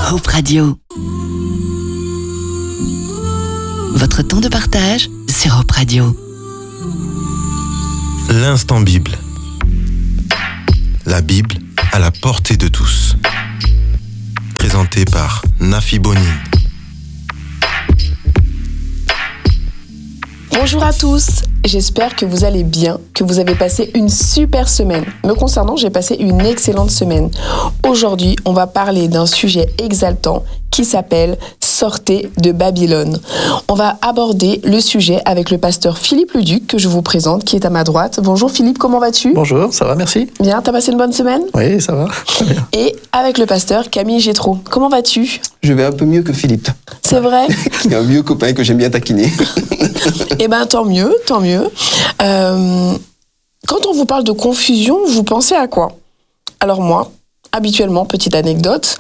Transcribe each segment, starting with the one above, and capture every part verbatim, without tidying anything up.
Hope Radio. Votre temps de partage sur Hope Radio. L'instant Bible. La Bible à la portée de tous. Présenté par Nafi Bonine. Bonjour à tous, j'espère que vous allez bien, que vous avez passé une super semaine. Me concernant, j'ai passé une excellente semaine. Aujourd'hui, on va parler d'un sujet exaltant qui s'appelle « Sortez de Babylone ». On va aborder le sujet avec le pasteur Philippe Leduc, que je vous présente, qui est à ma droite. Bonjour Philippe, comment vas-tu ? Bonjour, ça va, merci. Bien, t'as passé une bonne semaine ? Oui, ça va, très bien. Et avec le pasteur Camille Gétraud. Comment vas-tu ? Je vais un peu mieux que Philippe. C'est vrai ? Qui est un vieux copain que j'aime bien taquiner. Eh bien, tant mieux, tant mieux. Euh, quand on vous parle de confusion, vous pensez à quoi ? Alors moi, habituellement, petite anecdote,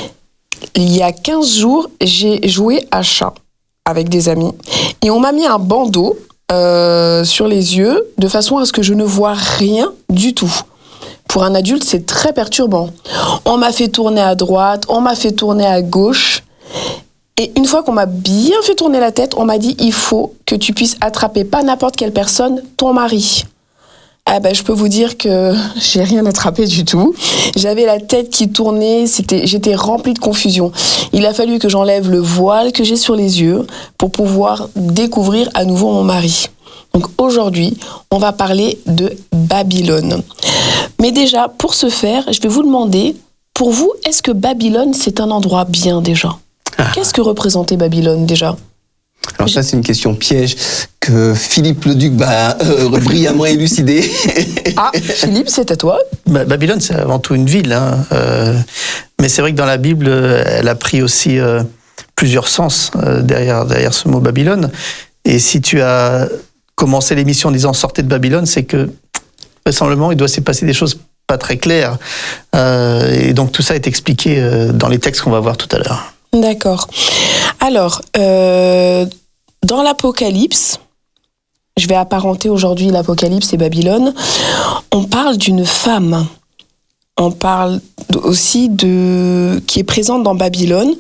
il y a quinze jours, j'ai joué à chat avec des amis. Et on m'a mis un bandeau euh, sur les yeux de façon à ce que je ne vois rien du tout. Pour un adulte, c'est très perturbant. On m'a fait tourner à droite, on m'a fait tourner à gauche. Et une fois qu'on m'a bien fait tourner la tête, on m'a dit « il faut que tu puisses attraper pas n'importe quelle personne, ton mari ». Ah ben, je peux vous dire que j'ai rien attrapé du tout. J'avais la tête qui tournait, c'était, j'étais remplie de confusion. Il a fallu que j'enlève le voile que j'ai sur les yeux pour pouvoir découvrir à nouveau mon mari. Donc aujourd'hui, on va parler de Babylone. Mais déjà, pour ce faire, je vais vous demander, pour vous, est-ce que Babylone, c'est un endroit bien déjà ? Ah. Qu'est-ce que représentait Babylone déjà ? Alors ça, c'est une question piège que Philippe Leduc va euh, brillamment élucider. Ah, Philippe, c'est à toi. Bah, Babylone, c'est avant tout une ville. Hein. Euh, mais c'est vrai que dans la Bible, elle a pris aussi euh, plusieurs sens euh, derrière, derrière ce mot Babylone. Et si tu as commencé l'émission en disant « sortez de Babylone », c'est que, vraisemblablement, il doit s'y passer des choses pas très claires. Euh, et donc tout ça est expliqué euh, dans les textes qu'on va voir tout à l'heure. D'accord. Alors, euh, dans l'Apocalypse, je vais apparenter aujourd'hui l'Apocalypse et Babylone, on parle d'une femme. On parle aussi de qui est présente dans Babylone.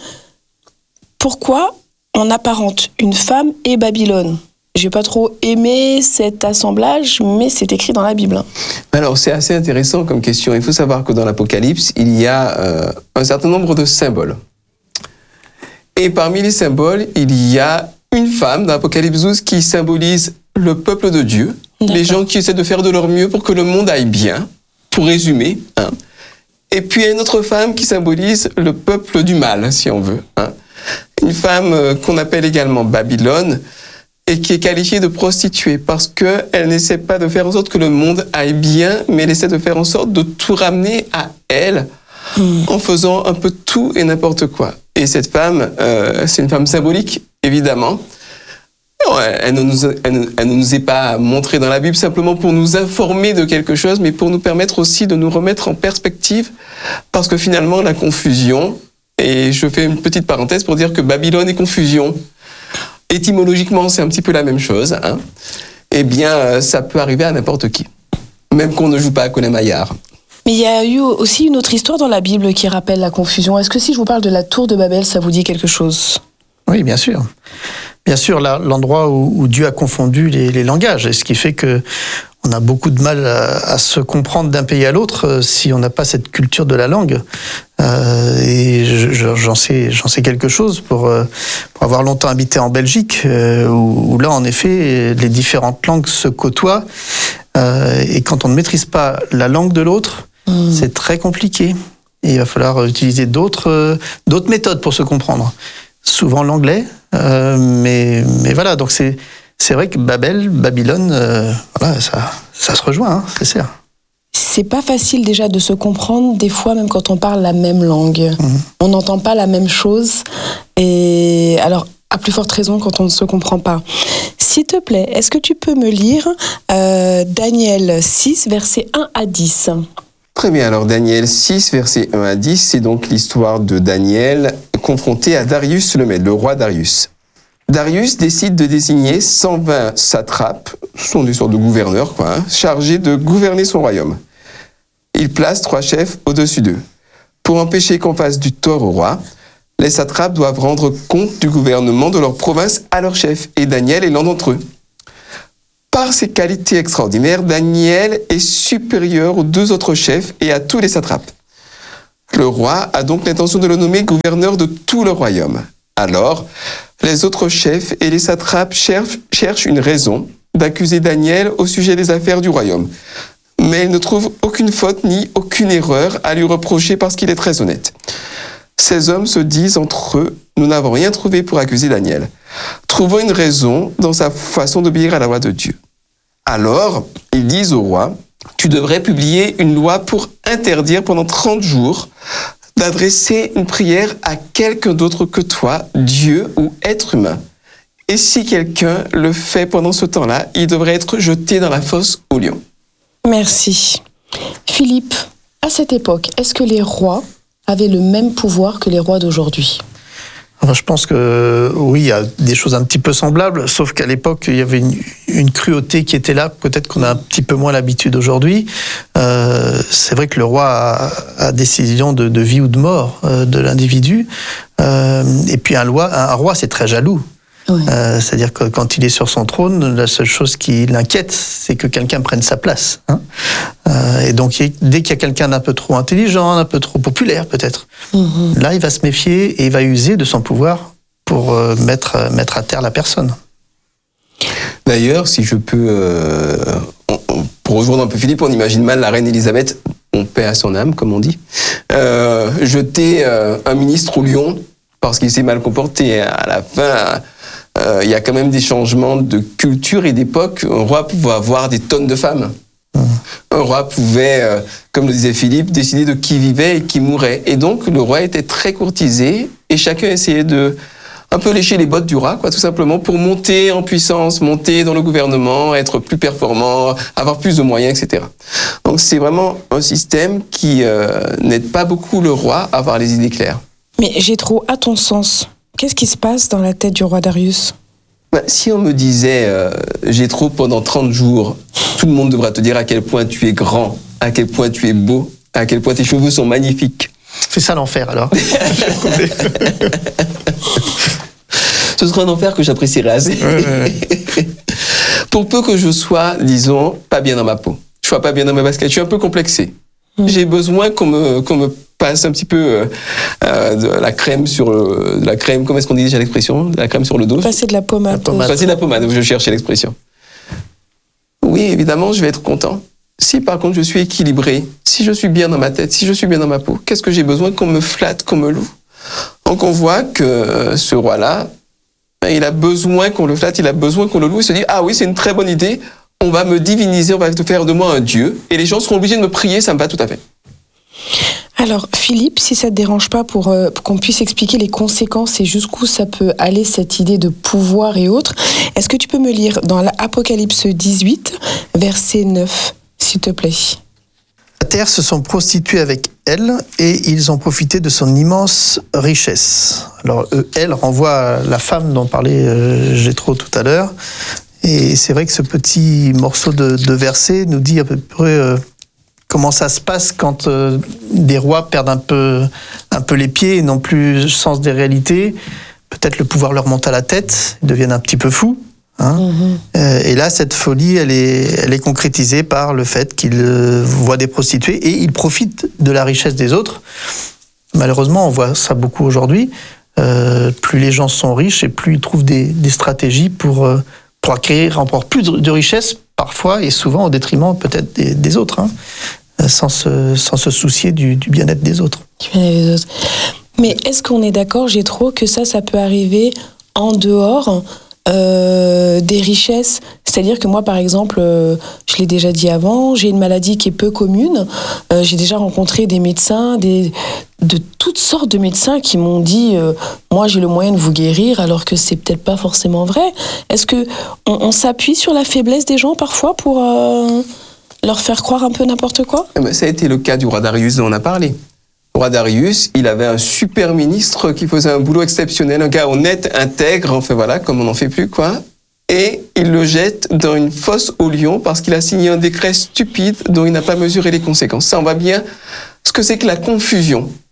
Pourquoi on apparente une femme et Babylone ? J'ai pas trop aimé cet assemblage, mais c'est écrit dans la Bible. Alors, c'est assez intéressant comme question. Il faut savoir que dans l'Apocalypse, il y a euh, un certain nombre de symboles. Et parmi les symboles, il y a une femme dans l'Apocalypse douze qui symbolise le peuple de Dieu, D'accord. les gens qui essaient de faire de leur mieux pour que le monde aille bien, pour résumer. Hein. Et puis il y a une autre femme qui symbolise le peuple du mal, si on veut. Hein. Une femme euh, qu'on appelle également Babylone et qui est qualifiée de prostituée parce qu'elle n'essaie pas de faire en sorte que le monde aille bien, mais elle essaie de faire en sorte de tout ramener à elle mmh. en faisant un peu tout et n'importe quoi. Et cette femme, euh, c'est une femme symbolique, évidemment. Elle ne, nous, elle, ne, elle ne nous est pas montrée dans la Bible simplement pour nous informer de quelque chose, mais pour nous permettre aussi de nous remettre en perspective, parce que finalement, la confusion, et je fais une petite parenthèse pour dire que Babylone et confusion, étymologiquement, c'est un petit peu la même chose, hein, eh bien, ça peut arriver à n'importe qui, même qu'on ne joue pas à Colin-Maillard. Mais il y a eu aussi une autre histoire dans la Bible qui rappelle la confusion. Est-ce que si je vous parle de la tour de Babel, ça vous dit quelque chose ? Oui, bien sûr. Bien sûr, là, l'endroit où, où Dieu a confondu les, les langages, et ce qui fait que on a beaucoup de mal à, à se comprendre d'un pays à l'autre euh, si on n'a pas cette culture de la langue. Euh, et je, j'en sais, j'en sais quelque chose pour, euh, pour avoir longtemps habité en Belgique, euh, où, où là, en effet, les différentes langues se côtoient. Euh, et quand on ne maîtrise pas la langue de l'autre, mmh. c'est très compliqué. Et il va falloir utiliser d'autres, euh, d'autres méthodes pour se comprendre. Souvent l'anglais, euh, mais, mais voilà, donc c'est, c'est vrai que Babel, Babylone, euh, voilà, ça, ça se rejoint, hein, c'est sûr. C'est pas facile déjà de se comprendre, des fois même quand on parle la même langue. Mmh. On n'entend pas la même chose, et alors à plus forte raison quand on ne se comprend pas. S'il te plaît, est-ce que tu peux me lire euh, Daniel six, versets un à dix ? Très bien, alors Daniel six, versets un à dix, c'est donc l'histoire de Daniel confronté à Darius le Mède, le roi Darius. Darius décide de désigner cent vingt satrapes, ce sont des sortes de gouverneurs, quoi, hein, chargés de gouverner son royaume. Il place trois chefs au-dessus d'eux. Pour empêcher qu'on fasse du tort au roi, Les satrapes doivent rendre compte du gouvernement de leur province à leur chef, et Daniel est l'un d'entre eux. Par ses qualités extraordinaires, Daniel est supérieur aux deux autres chefs et à tous les satrapes. Le roi a donc l'intention de le nommer gouverneur de tout le royaume. Alors, les autres chefs et les satrapes cherchent, cherchent une raison d'accuser Daniel au sujet des affaires du royaume. Mais ils ne trouvent aucune faute ni aucune erreur à lui reprocher parce qu'il est très honnête. Ces hommes se disent entre eux, nous n'avons rien trouvé pour accuser Daniel. Trouvons une raison dans sa façon d'obéir à la loi de Dieu. Alors, ils disent au roi, tu devrais publier une loi pour interdire pendant trente jours d'adresser une prière à quelqu'un d'autre que toi, Dieu ou être humain. Et si quelqu'un le fait pendant ce temps-là, il devrait être jeté dans la fosse aux lions. Merci. Philippe, à cette époque, est-ce que les rois avaient le même pouvoir que les rois d'aujourd'hui ? Alors, je pense que oui, il y a des choses un petit peu semblables, sauf qu'à l'époque, il y avait une, une cruauté qui était là. Peut-être qu'on a un petit peu moins l'habitude aujourd'hui. Euh, c'est vrai que le roi a, a décision de, de vie ou de mort euh, de l'individu. Euh, et puis un, loi, un roi, c'est très jaloux. Ouais. Euh, c'est-à-dire que quand il est sur son trône, la seule chose qui l'inquiète, c'est que quelqu'un prenne sa place. Hein. Euh, et donc, dès qu'il y a quelqu'un d'un peu trop intelligent, un peu trop populaire peut-être, mmh. là, il va se méfier et il va user de son pouvoir pour euh, mettre, mettre à terre la personne. D'ailleurs, si je peux, euh, on, on, pour rejoindre un peu Philippe, on imagine mal la reine Elisabeth, on paie à son âme, comme on dit, euh, jeter euh, un ministre au lion parce qu'il s'est mal comporté. À la fin, euh, il y a quand même des changements de culture et d'époque. Un roi pouvait avoir des tonnes de femmes. Mmh. Un roi pouvait, euh, comme le disait Philippe, décider de qui vivait et qui mourait. Et donc, le roi était très courtisé et chacun essayait de un peu lécher les bottes du roi, quoi, tout simplement, pour monter en puissance, monter dans le gouvernement, être plus performant, avoir plus de moyens, et cetera. Donc, c'est vraiment un système qui euh, n'aide pas beaucoup le roi à avoir les idées claires. Mais Jétro, à ton sens, qu'est-ce qui se passe dans la tête du roi Darius ? Ben, si on me disait, euh, Jétro, pendant trente jours, tout le monde devra te dire à quel point tu es grand, à quel point tu es beau, à quel point tes cheveux sont magnifiques. C'est ça l'enfer, alors. Ce sera un enfer que j'apprécierais assez. Ouais, ouais. Pour peu que je sois, disons, pas bien dans ma peau, je sois pas bien dans ma basket, je suis un peu complexé. Mmh. J'ai besoin qu'on me, qu'on me passe un petit peu euh, de la crème sur le, de la crème, comment est-ce qu'on dit déjà l'expression ? De la crème sur le dos. Passer de la pommade. La pommade. Passer de la pommade, je cherchais l'expression. Oui, évidemment, je vais être content. Si par contre je suis équilibré, si je suis bien dans ma tête, si je suis bien dans ma peau, qu'est-ce que j'ai besoin qu'on me flatte, qu'on me loue ? Donc on voit que ce roi-là, il a besoin qu'on le flatte, il a besoin qu'on le loue, il se dit « Ah oui, c'est une très bonne idée, on va me diviniser, on va faire de moi un dieu, et les gens seront obligés de me prier, ça me va tout à fait. » Alors Philippe, si ça ne te dérange pas pour, euh, pour qu'on puisse expliquer les conséquences et jusqu'où ça peut aller cette idée de pouvoir et autres, est-ce que tu peux me lire dans l'Apocalypse dix-huit, verset neuf, s'il te plaît ? La terre se sont prostitués avec elle et ils ont profité de son immense richesse. Alors, elle renvoie à la femme dont parlait euh, Jétro tout à l'heure. Et c'est vrai que ce petit morceau de, de verset nous dit à peu près euh, comment ça se passe quand euh, des rois perdent un peu, un peu les pieds et n'ont plus le sens des réalités. Peut-être le pouvoir leur monte à la tête, ils deviennent un petit peu fous. Hein mmh. euh, et là, cette folie, elle est, elle est concrétisée par le fait qu'ils euh, voient des prostituées et ils profitent de la richesse des autres. Malheureusement, on voit ça beaucoup aujourd'hui. Euh, plus les gens sont riches et plus ils trouvent des, des stratégies pour, euh, pour acquérir encore plus de, de richesse, parfois et souvent au détriment peut-être des, des autres, hein, sans, se, sans se soucier du, du bien-être des autres. Du bien-être des autres. Mais est-ce qu'on est d'accord, Jétro, que ça, ça peut arriver en dehors Euh, des richesses, c'est-à-dire que moi par exemple, euh, je l'ai déjà dit avant, j'ai une maladie qui est peu commune, euh, j'ai déjà rencontré des médecins, des, de toutes sortes de médecins qui m'ont dit euh, moi j'ai le moyen de vous guérir alors que c'est peut-être pas forcément vrai. Est-ce que on, on s'appuie sur la faiblesse des gens parfois pour euh, leur faire croire un peu n'importe quoi ? Eh ben, ça a été le cas du roi Darius dont on a parlé. Le roi Darius, il avait un super ministre qui faisait un boulot exceptionnel, un gars honnête, intègre, enfin voilà, comme on n'en fait plus, quoi. Et il le jette dans une fosse aux lions parce qu'il a signé un décret stupide dont il n'a pas mesuré les conséquences. Ça, on voit bien ce que c'est que la confusion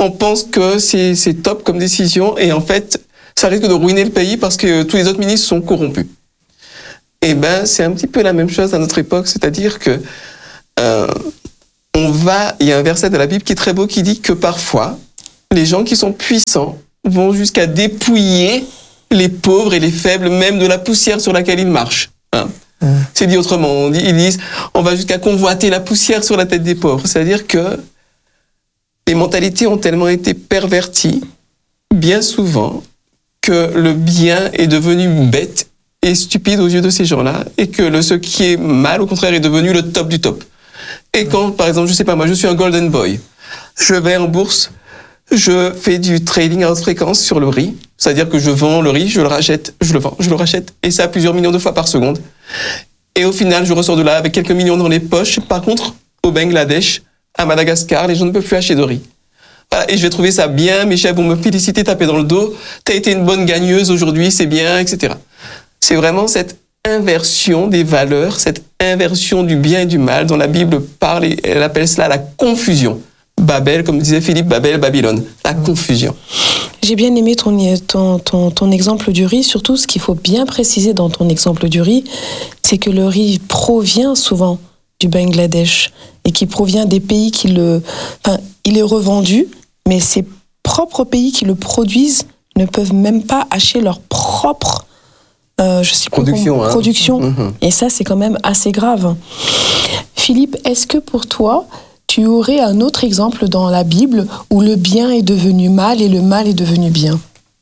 on pense que c'est, c'est top comme décision et en fait, ça risque de ruiner le pays parce que tous les autres ministres sont corrompus. Eh ben, c'est un petit peu la même chose à notre époque, c'est-à-dire que euh, on va, il y a un verset de la Bible qui est très beau qui dit que parfois, les gens qui sont puissants vont jusqu'à dépouiller les pauvres et les faibles, même de la poussière sur laquelle ils marchent. Hein. Mmh. C'est dit autrement, on dit, ils disent, on va jusqu'à convoiter la poussière sur la tête des pauvres. C'est-à-dire que les mentalités ont tellement été perverties, bien souvent, que le bien est devenu bête et stupide aux yeux de ces gens-là, et que le, ce qui est mal, au contraire, est devenu le top du top. Et quand, par exemple, je sais pas, moi, je suis un golden boy, je vais en bourse, je fais du trading à haute fréquence sur le riz, c'est-à-dire que je vends le riz, je le rachète, je le vends, je le rachète, et ça plusieurs millions de fois par seconde. Et au final, je ressors de là avec quelques millions dans les poches. Par contre, au Bangladesh, à Madagascar, les gens ne peuvent plus acheter de riz. Voilà, et je vais trouver ça bien, mes chefs vont me féliciter, taper dans le dos, t'as été une bonne gagneuse aujourd'hui, c'est bien, et cetera. C'est vraiment cette inversion des valeurs, cette inversion du bien et du mal dont la Bible parle, et elle appelle cela la confusion. Babel, comme disait Philippe, Babel, Babylone, la confusion. J'ai bien aimé ton, ton, ton, ton exemple du riz, surtout ce qu'il faut bien préciser dans ton exemple du riz, c'est que le riz provient souvent du Bangladesh et qui provient des pays qui le... Enfin, il est revendu, mais ces propres pays qui le produisent ne peuvent même pas acheter leur propre euh, je sais production. Pas, hein. production. Mmh. Et ça, c'est quand même assez grave. Philippe, est-ce que pour toi, tu aurais un autre exemple dans la Bible où le bien est devenu mal et le mal est devenu bien?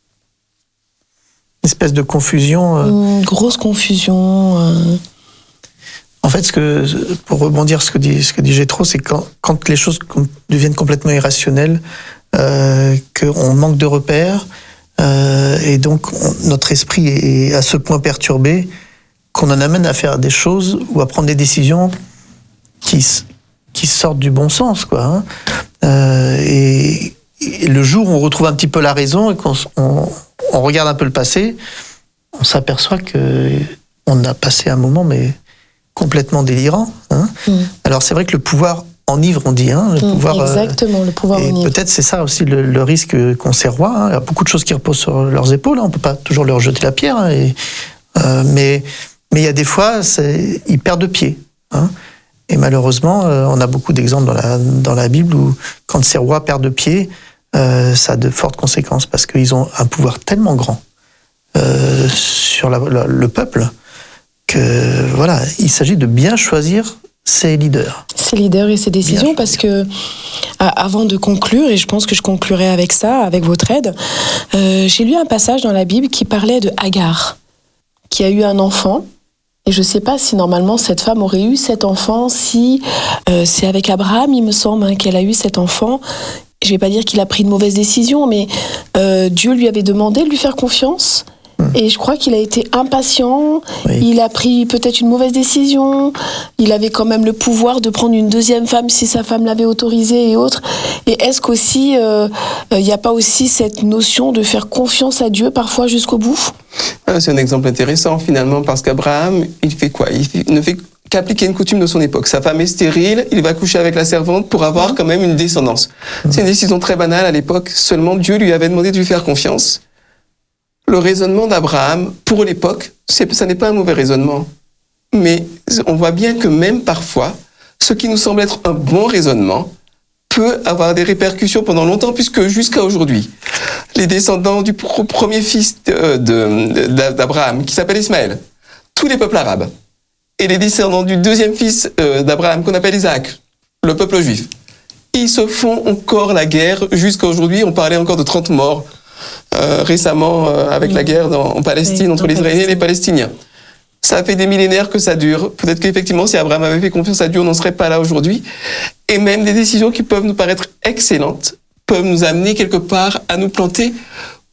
Une espèce de confusion. Euh... Une grosse confusion. Euh... En fait, ce que, pour rebondir sur ce que dit, ce que dit Jétro, c'est quand, quand les choses deviennent complètement irrationnelles, euh, qu'on manque de repères, euh, et donc on, notre esprit est à ce point perturbé qu'on en amène à faire des choses ou à prendre des décisions qui, qui sortent du bon sens, quoi. Hein. Euh, et, et le jour où on retrouve un petit peu la raison et qu'on on, on regarde un peu le passé, on s'aperçoit que on a passé un moment, mais complètement délirant. Hein. Mmh. Alors c'est vrai que le pouvoir enivre, on dit. Hein, le mmh, pouvoir, exactement, euh, le pouvoir et enivre. Peut-être c'est ça aussi le, le risque qu'ont ces rois. Hein. Il y a beaucoup de choses qui reposent sur leurs épaules. Hein. On ne peut pas toujours leur jeter la pierre. Hein, et, euh, mais, mais il y a des fois, c'est, ils perdent pied. Hein. Et malheureusement, euh, on a beaucoup d'exemples dans la, dans la Bible où quand ces rois perdent pied, euh, ça a de fortes conséquences parce qu'ils ont un pouvoir tellement grand euh, sur la, la, le peuple que voilà, il s'agit de bien choisir ses leaders. Ses leaders et ses décisions, bien parce que avant de conclure, et je pense que je conclurai avec ça, avec votre aide, euh, j'ai lu un passage dans la Bible qui parlait de Agar, qui a eu un enfant. Et je ne sais pas si normalement cette femme aurait eu cet enfant, si euh, c'est avec Abraham, il me semble, hein, qu'elle a eu cet enfant. Je ne vais pas dire qu'il a pris une mauvaise décision, mais euh, Dieu lui avait demandé de lui faire confiance. Et je crois qu'il a été impatient, oui. Il a pris peut-être une mauvaise décision, il avait quand même le pouvoir de prendre une deuxième femme si sa femme l'avait autorisé et autres. Et est-ce qu'aussi, il euh, n'y a pas aussi cette notion de faire confiance à Dieu parfois jusqu'au bout ? C'est un exemple intéressant finalement parce qu'Abraham, il fait quoi ? Il fait, ne fait qu'appliquer une coutume de son époque. Sa femme est stérile, il va coucher avec la servante pour avoir quand même une descendance. C'est une décision très banale à l'époque, seulement Dieu lui avait demandé de lui faire confiance. Le raisonnement d'Abraham, pour l'époque, c'est, ça n'est pas un mauvais raisonnement. Mais on voit bien que même parfois, ce qui nous semble être un bon raisonnement peut avoir des répercussions pendant longtemps, puisque jusqu'à aujourd'hui, les descendants du premier fils de, de, d'Abraham, qui s'appelle Ismaël, tous les peuples arabes, et les descendants du deuxième fils d'Abraham, qu'on appelle Isaac, le peuple juif, ils se font encore la guerre jusqu'à aujourd'hui. On parlait encore de trente morts Euh, récemment euh, avec oui. la guerre dans, en Palestine oui, entre les Israéliens et les Palestiniens. Ça fait des millénaires que ça dure. Peut-être qu'effectivement, si Abraham avait fait confiance à Dieu, on n'en serait pas là aujourd'hui. Et même des décisions qui peuvent nous paraître excellentes peuvent nous amener quelque part à nous planter. Pourquoi ?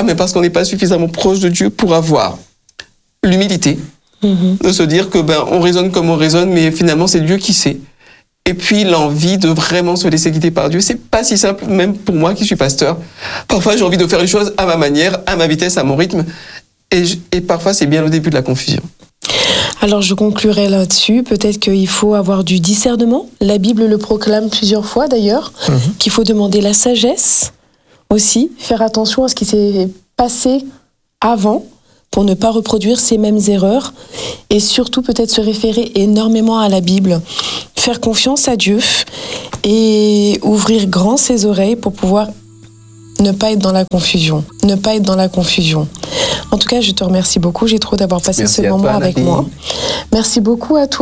Mais parce qu'on n'est pas suffisamment proche de Dieu pour avoir l'humilité mm-hmm. de se dire que ben on raisonne comme on raisonne, mais finalement c'est Dieu qui sait. Et puis l'envie de vraiment se laisser guider par Dieu, c'est pas si simple, même pour moi qui suis pasteur. Parfois j'ai envie de faire les choses à ma manière, à ma vitesse, à mon rythme, et, je, et parfois c'est bien le début de la confusion. Alors je conclurai là-dessus. Peut-être qu'il faut avoir du discernement. La Bible le proclame plusieurs fois d'ailleurs, mmh. qu'il faut demander la sagesse aussi, faire attention à ce qui s'est passé avant pour ne pas reproduire ces mêmes erreurs et surtout peut-être se référer énormément à la Bible, faire confiance à Dieu et ouvrir grand ses oreilles pour pouvoir ne pas être dans la confusion, ne pas être dans la confusion. En tout cas, je te remercie beaucoup, j'ai trop d'avoir passé Merci ce moment toi, avec Nathalie. moi. Merci beaucoup à toi.